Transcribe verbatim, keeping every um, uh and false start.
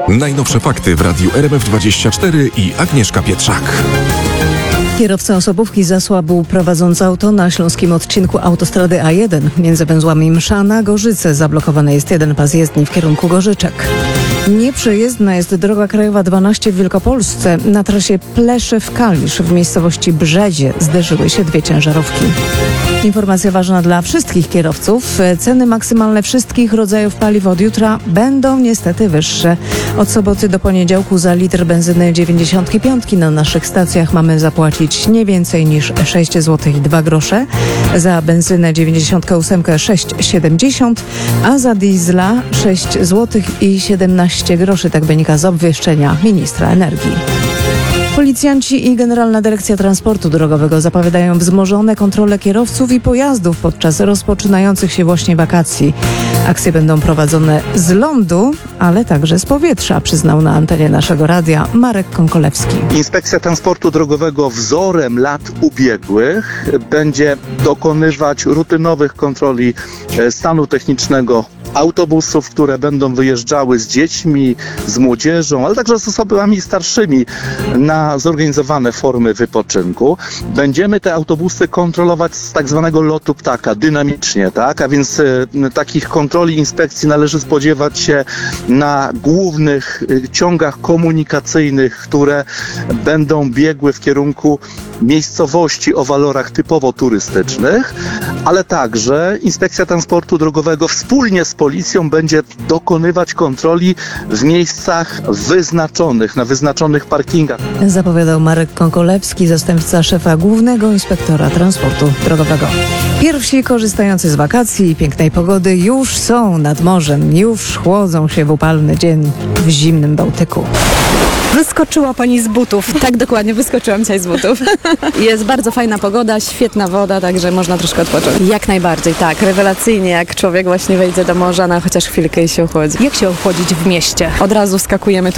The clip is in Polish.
Najnowsze fakty w Radiu R M F dwadzieścia cztery i Agnieszka Pietrzak. Kierowca osobówki zasłabł prowadząc auto na śląskim odcinku autostrady A jeden. Między węzłami Mszana, Gorzyce zablokowany jest jeden pas jezdni w kierunku Gorzyczek. Nieprzejezdna jest droga krajowa dwanaście w Wielkopolsce. Na trasie Pleszew-Kalisz w miejscowości Brzezie zderzyły się dwie ciężarówki. Informacja ważna dla wszystkich kierowców. Ceny maksymalne wszystkich rodzajów paliw od jutra będą niestety wyższe. Od soboty do poniedziałku za litr benzyny dziewięćdziesiąt pięć na naszych stacjach mamy zapłacić nie więcej niż sześć złotych i dwa grosze. Za benzynę dziewięćdziesiąt osiem sześć siedemdziesiąt, a za diesla sześć złotych i siedemnaście groszy. Tak wynika z obwieszczenia ministra energii. Policjanci i Generalna Dyrekcja Transportu Drogowego zapowiadają wzmożone kontrole kierowców i pojazdów podczas rozpoczynających się właśnie wakacji. Akcje będą prowadzone z lądu, ale także z powietrza, przyznał na antenie naszego radia Marek Konkolewski. Inspekcja Transportu Drogowego wzorem lat ubiegłych będzie dokonywać rutynowych kontroli stanu technicznego autobusów, które będą wyjeżdżały z dziećmi, z młodzieżą, ale także z osobami starszymi na zorganizowane formy wypoczynku. Będziemy te autobusy kontrolować z tak zwanego lotu ptaka, dynamicznie, tak? A więc y, takich kontroli inspekcji należy spodziewać się na głównych y, ciągach komunikacyjnych, które będą biegły w kierunku miejscowości o walorach typowo turystycznych, ale także Inspekcja Transportu Drogowego wspólnie z policją będzie dokonywać kontroli w miejscach wyznaczonych, na wyznaczonych parkingach. Zapowiadał Marek Konkolewski, zastępca szefa Głównego Inspektora Transportu Drogowego. Pierwsi korzystający z wakacji i pięknej pogody już są nad morzem, już chłodzą się w upalny dzień w zimnym Bałtyku. Wyskoczyła pani z butów. Tak, dokładnie, wyskoczyłam dzisiaj z butów. Jest bardzo fajna pogoda, świetna woda, także można troszkę odpocząć. Jak najbardziej, tak, rewelacyjnie, jak człowiek właśnie wejdzie do morza na chociaż chwilkę i się ochłodzi. Jak się ochłodzić w mieście? Od razu wskakujemy